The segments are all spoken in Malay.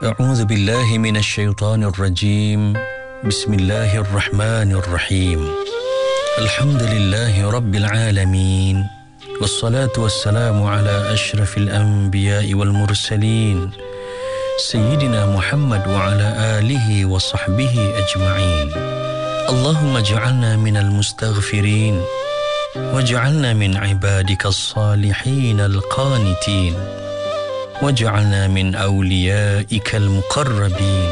أعوذ بالله من الشيطان الرجيم بسم الله الرحمن الرحيم الحمد لله رب العالمين والصلاة والسلام على أشرف الأنبياء والمرسلين سيدنا محمد وعلى آله وصحبه أجمعين اللهم اجعلنا من المستغفرين واجعلنا من عبادك الصالحين القانتين واجعلنا من أوليائك المقربين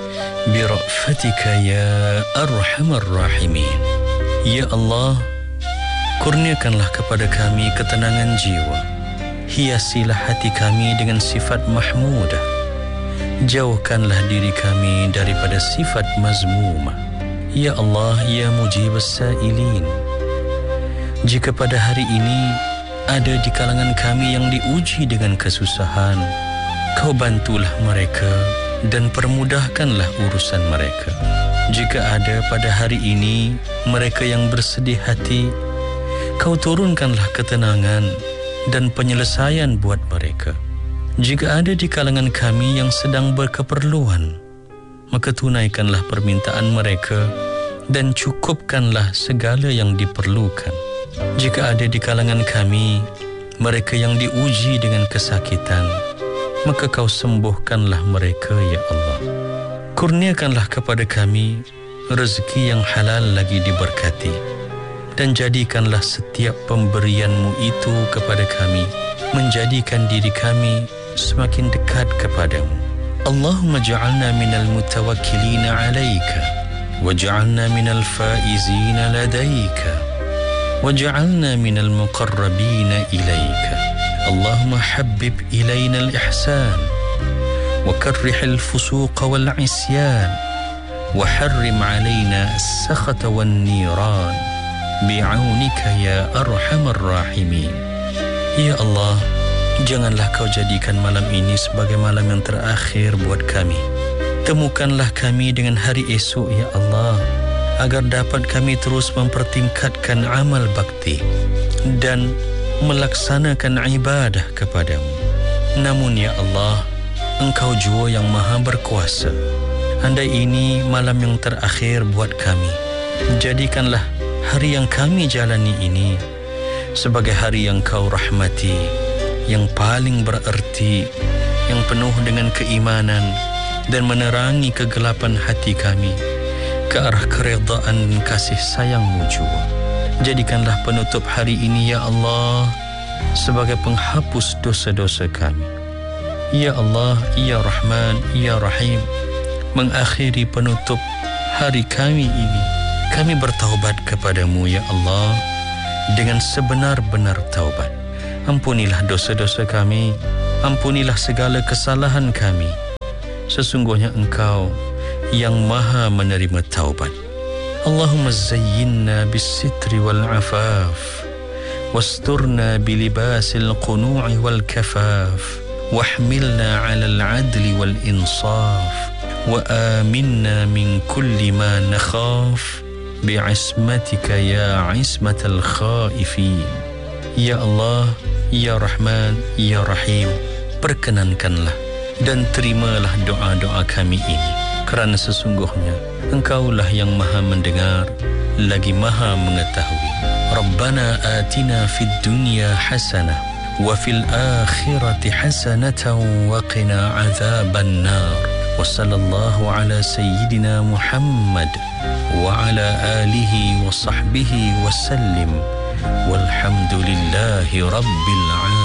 برأفتك يا أرحم الراحمين. Ya Allah, kurniakanlah kepada kami ketenangan jiwa, hiasilah hati kami dengan sifat mahmudah, jauhkanlah diri kami daripada sifat mazmumah. Ya Allah, ya mujibas sa'ilin, jika pada hari ini ada di kalangan kami yang diuji dengan kesusahan, Kau bantulah mereka dan permudahkanlah urusan mereka. Jika ada pada hari ini mereka yang bersedih hati, Kau turunkanlah ketenangan dan penyelesaian buat mereka. Jika ada di kalangan kami yang sedang berkeperluan, maka tunaikanlah permintaan mereka dan cukupkanlah segala yang diperlukan. Jika ada di kalangan kami mereka yang diuji dengan kesakitan, maka Kau sembuhkanlah mereka, ya Allah. Kurniakanlah kepada kami rezeki yang halal lagi diberkati, dan jadikanlah setiap pemberian-Mu itu kepada kami menjadikan diri kami semakin dekat kepadamu. Allahumma ja'alna minal mutawakkilina alaika waj'alna minal faizina ladaika waj'alna minal muqarrabina ilaika. Allahumma habbib ilayna al-ihsan wa karrih al-fusuq wal-'isyan wa harrim 'alayna as-sakhata wan-niran bi'aunika ya arhamar rahimin. Ya Allah, janganlah Kau jadikan malam ini sebagai malam yang terakhir buat kami. Temukanlah kami dengan hari esok, ya Allah, agar dapat kami terus mempertingkatkan amal bakti dan melaksanakan ibadah kepadamu. Namun ya Allah, Engkau jua yang maha berkuasa. Andai ini malam yang terakhir buat kami, jadikanlah hari yang kami jalani ini sebagai hari yang Kau rahmati, yang paling bererti, yang penuh dengan keimanan dan menerangi kegelapan hati kami ke arah keredaan dan kasih sayang-Mu jua. Jadikanlah penutup hari ini, ya Allah, sebagai penghapus dosa-dosa kami. Ya Allah, ya Rahman, ya Rahim, mengakhiri penutup hari kami ini, kami bertaubat kepadamu, ya Allah, dengan sebenar-benar taubat. Ampunilah dosa-dosa kami, ampunilah segala kesalahan kami. Sesungguhnya Engkau yang maha menerima taubat. Allahumma zayyinna bis-sitri wal-'afaf wasturna bilibasil qunu'i wal-kafaf wahmilna 'alal 'adli wal-insaf wa aminna min kulli ma nakhaf bi'ismatika ya 'ismatal khaifin. Ya Allah, ya Rahman, ya Rahim, perkenankanlah dan terimalah doa-doa kami ini, kerana sesungguhnya Engkaulah yang maha mendengar lagi maha mengetahui. Rabbana atina fid dunya hasanah wa fil akhirati hasanatan wa qina azaban nar. Wa sallallahu ala sayyidina Muhammad wa ala alihi wa sahbihi wa sallim walhamdulillahi rabbil alamin.